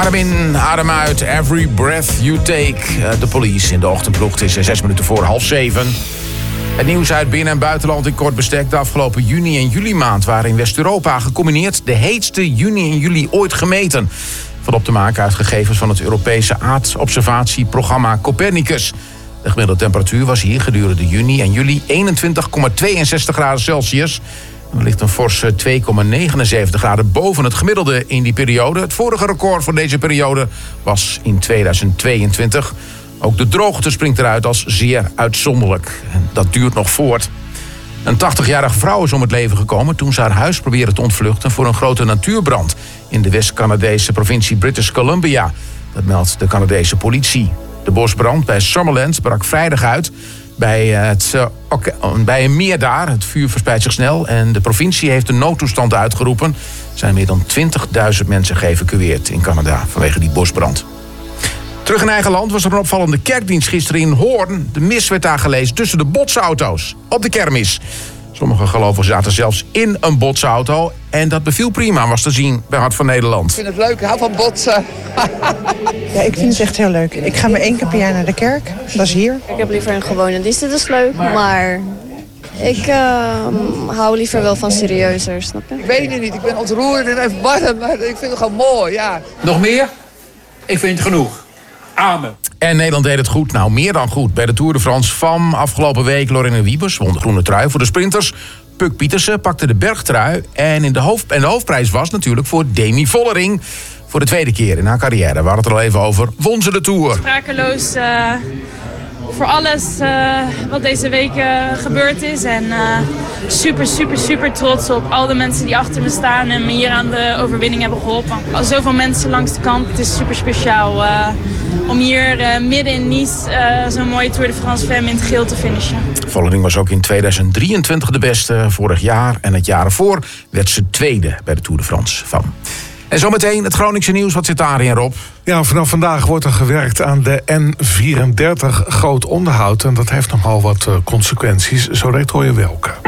Adem in, adem uit, every breath you take. De Police in de ochtendploeg. Het is 6 minuten voor 6:30. Het nieuws uit binnen- en buitenland in kort bestek. De afgelopen juni- en juli-maand waren in West-Europa gecombineerd de heetste juni en juli ooit gemeten. Van op te maken uit gegevens van het Europese aardobservatieprogramma Copernicus. De gemiddelde temperatuur was hier gedurende juni en juli 21,62 graden Celsius. Er ligt een forse 2,79 graden boven het gemiddelde in die periode. Het vorige record voor deze periode was in 2022. Ook de droogte springt eruit als zeer uitzonderlijk. En dat duurt nog voort. Een 80-jarige vrouw is om het leven gekomen toen ze haar huis probeerde te ontvluchten voor een grote natuurbrand in de West-Canadese provincie British Columbia. Dat meldt de Canadese politie. De bosbrand bij Summerland brak vrijdag uit bij een meer daar. Het vuur verspreidt zich snel en de provincie heeft een noodtoestand uitgeroepen. Er zijn meer dan 20.000 mensen geëvacueerd in Canada vanwege die bosbrand. Terug in eigen land was er een opvallende kerkdienst gisteren in Hoorn. De mis werd daar gelezen tussen de botsauto's op de kermis. Sommige gelovigen zaten zelfs in een botsauto. En dat beviel prima, was te zien bij Hart van Nederland. Ik vind het leuk, ik hou van botsen. Ja, ik vind het echt heel leuk. Ik ga maar 1 keer per jaar naar de kerk. Dat is hier. Ik heb liever een gewone dienst, dat is leuk. Maar ik hou liever wel van serieuzer, snap je? Ik weet het niet, ik ben ontroerd en even warm, maar ik vind het gewoon mooi, ja. Nog meer? Ik vind het genoeg. Amen. En Nederland deed het goed, nou meer dan goed. Bij de Tour de France van afgelopen week Lorena Wiebes won de groene trui voor de sprinters. Puk Pietersen pakte de bergtrui. En de hoofdprijs was natuurlijk voor Demi Vollering. Voor de tweede keer in haar carrière, we hadden het er al even over, won ze de Tour. Sprakeloos voor alles wat deze week gebeurd is. En super trots op al de mensen die achter me staan en me hier aan de overwinning hebben geholpen. Al zoveel mensen langs de kant, het is super speciaal om hier midden in Nice zo'n mooie Tour de France Femme in het geel te finishen. Vollering was ook in 2023 de beste, vorig jaar en het jaar ervoor werd ze tweede bij de Tour de France van. En zometeen het Groningse nieuws, wat zit daarin, Rob? Ja, vanaf vandaag wordt er gewerkt aan de N34 groot onderhoud. En dat heeft nogal wat consequenties. Zo direct hoor je welke.